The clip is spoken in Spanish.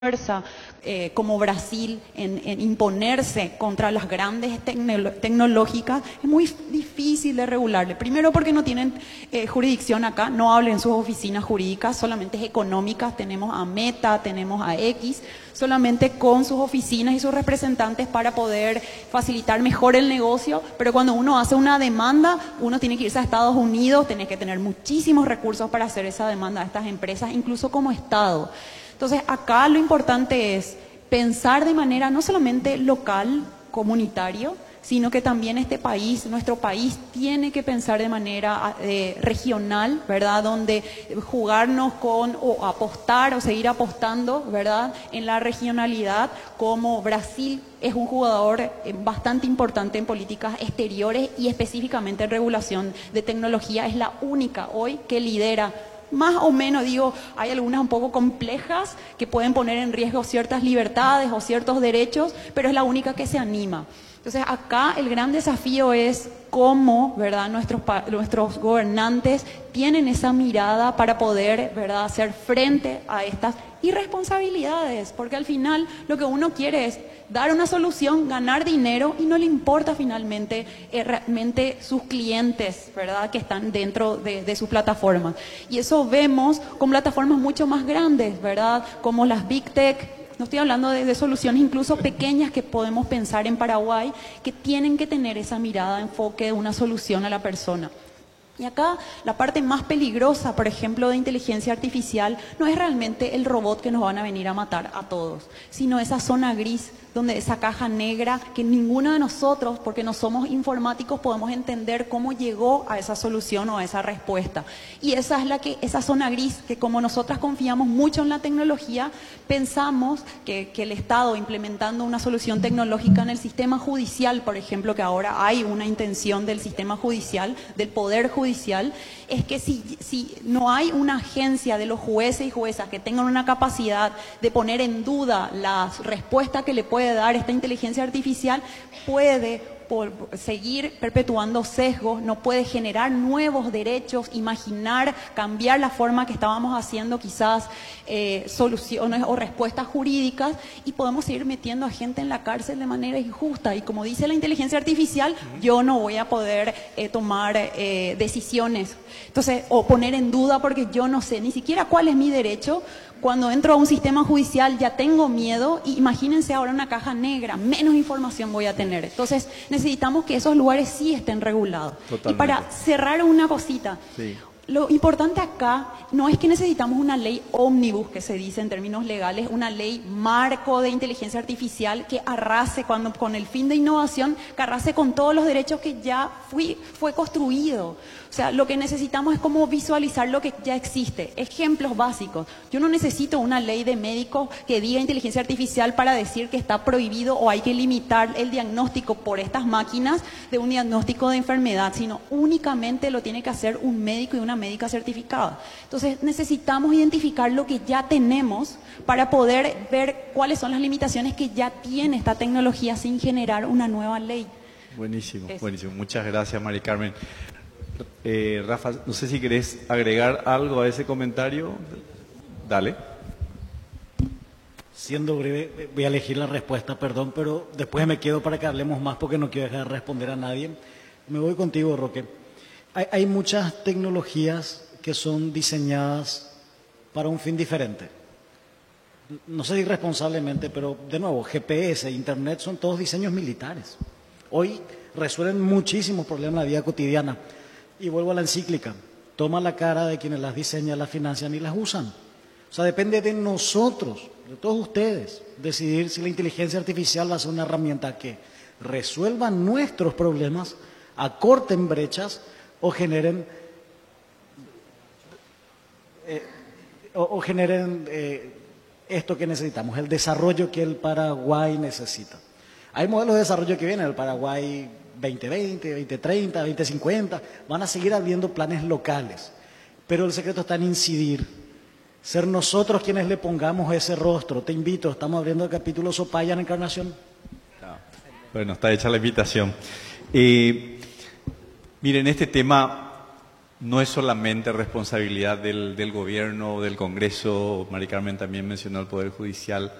fuerza como Brasil en imponerse contra las grandes tecnológicas, es muy difícil de regularle. Primero porque no tienen jurisdicción acá, no hablan en sus oficinas jurídicas, solamente es económicas. Tenemos a Meta, tenemos a X, solamente con sus oficinas y sus representantes para poder facilitar mejor el negocio. Pero cuando uno hace una demanda, uno tiene que irse a Estados Unidos, tiene que tener muchísimos recursos para hacer esa demanda a estas empresas, incluso como Estado. Entonces, acá lo importante es pensar de manera no solamente local, comunitario, sino que también este país, nuestro país, tiene que pensar de manera regional, ¿verdad? Donde jugarnos con, o apostar, o seguir apostando, ¿verdad? En la regionalidad, como Brasil es un jugador bastante importante en políticas exteriores y específicamente en regulación de tecnología. Es la única hoy que lidera. Más o menos, digo, hay algunas un poco complejas que pueden poner en riesgo ciertas libertades o ciertos derechos, pero es la única que se anima. Entonces, acá el gran desafío es cómo, ¿verdad?, nuestros gobernantes tienen esa mirada para poder, ¿verdad?, hacer frente a estas irresponsabilidades, porque al final lo que uno quiere es dar una solución, ganar dinero, y no le importa finalmente realmente sus clientes, ¿verdad?, que están dentro de sus plataformas. Y eso vemos con plataformas mucho más grandes, ¿verdad?, como las Big Tech. No estoy hablando de soluciones incluso pequeñas que podemos pensar en Paraguay, que tienen que tener esa mirada, enfoque de una solución a la persona. Y acá la parte más peligrosa, por ejemplo, de inteligencia artificial, no es realmente el robot que nos van a venir a matar a todos, sino esa zona gris, donde esa caja negra que ninguno de nosotros, porque no somos informáticos, podemos entender cómo llegó a esa solución o a esa respuesta. Y esa es esa zona gris, que como nosotras confiamos mucho en la tecnología, pensamos que el Estado, implementando una solución tecnológica en el sistema judicial, por ejemplo, que ahora hay una intención del sistema judicial, del poder judicial, es que si no hay una agencia de los jueces y juezas que tengan una capacidad de poner en duda las respuestas que le puede dar esta inteligencia artificial, puede seguir perpetuando sesgos, no puede generar nuevos derechos, imaginar, cambiar la forma que estábamos haciendo quizás soluciones o respuestas jurídicas, y podemos seguir metiendo a gente en la cárcel de manera injusta. Y como dice la inteligencia artificial, yo no voy a poder tomar decisiones, entonces, o poner en duda, porque yo no sé ni siquiera cuál es mi derecho. Cuando entro a un sistema judicial ya tengo miedo, y imagínense ahora una caja negra, menos información voy a tener. Entonces necesitamos que esos lugares sí estén regulados. Totalmente. Y para cerrar una cosita, sí. Lo importante acá no es que necesitamos una ley ómnibus, que se dice en términos legales, una ley marco de inteligencia artificial que arrase con el fin de innovación, que arrase con todos los derechos que ya fue construido. O sea, lo que necesitamos es como visualizar lo que ya existe. Ejemplos básicos. Yo no necesito una ley de médicos que diga inteligencia artificial para decir que está prohibido o hay que limitar el diagnóstico por estas máquinas de un diagnóstico de enfermedad, sino únicamente lo tiene que hacer un médico y una médica certificada. Entonces necesitamos identificar lo que ya tenemos para poder ver cuáles son las limitaciones que ya tiene esta tecnología sin generar una nueva ley. Buenísimo, buenísimo. Muchas gracias, Mari Carmen. Rafa, no sé si querés agregar algo a ese comentario. Dale. Siendo breve, voy a elegir la respuesta, perdón, pero después me quedo para que hablemos más porque no quiero dejar de responder a nadie. Me voy contigo, Roque. Hay muchas tecnologías que son diseñadas para un fin diferente. No sé si irresponsablemente, pero de nuevo, GPS, Internet son todos diseños militares. Hoy resuelven muchísimos problemas en la vida cotidiana. Y vuelvo a la encíclica, toma la cara de quienes las diseñan, las financian y las usan. O sea, depende de nosotros, de todos ustedes, decidir si la inteligencia artificial va a ser una herramienta que resuelva nuestros problemas, acorten brechas o generen esto que necesitamos, el desarrollo que el Paraguay necesita. Hay modelos de desarrollo que vienen, el Paraguay 2020, 2030, 2050, van a seguir habiendo planes locales, pero el secreto está en incidir, ser nosotros quienes le pongamos ese rostro. Te invito, estamos abriendo el capítulo Sopaya en Encarnación. Bueno, está hecha la invitación. Miren, este tema no es solamente responsabilidad del gobierno, del Congreso. Mari Carmen también mencionó el Poder Judicial.